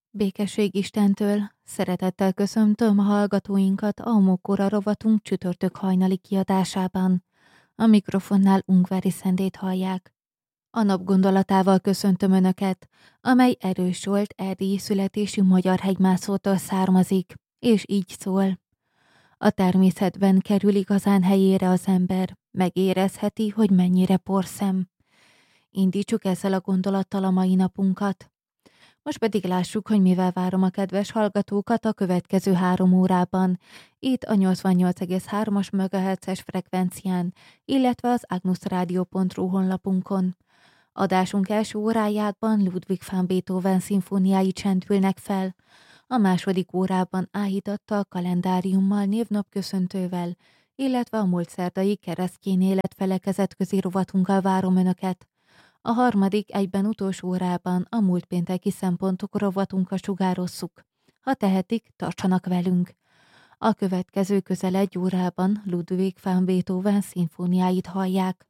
Békesség Istentől, szeretettel köszöntöm a hallgatóinkat a Homokóra rovatunk csütörtök hajnali kiadásában. A mikrofonnál Ungvári Szendét hallják. A nap gondolatával köszöntöm Önöket, amely erős volt erdélyi születésű magyar hegymászótól származik, és így szól. A természetben kerül igazán helyére az ember, megérezheti, hogy mennyire porszem. Indítsuk ezzel a gondolattal a mai napunkat. Most pedig lássuk, hogy mivel várom a kedves hallgatókat a következő 3 órában, itt a 88,3-as MHz-es frekvencián, illetve az agnusradio.ru honlapunkon. Adásunk első órájában Ludwig van Beethoven szimfóniái csendülnek fel, a második órában áhítattal, kalendáriummal, névnapköszöntővel, illetve a múlt szerdai keresztény életfelekezetközi rovatunkkal várom Önöket. A harmadik, egyben utolsó órában a múlt pénteki szempontok rovatunkat sugározzuk. Ha tehetik, tartsanak velünk. A következő közel 1 órában Ludwig van Beethoven szimfóniáit hallják.